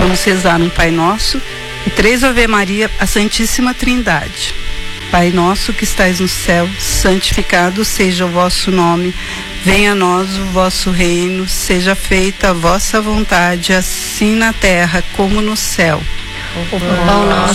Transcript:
Vamos rezar um Pai Nosso e 3 Ave Maria à Santíssima Trindade. Pai nosso que estais no céu, santificado seja o vosso nome. Venha a nós o vosso reino, seja feita a vossa vontade, assim na terra como no céu. O pão nosso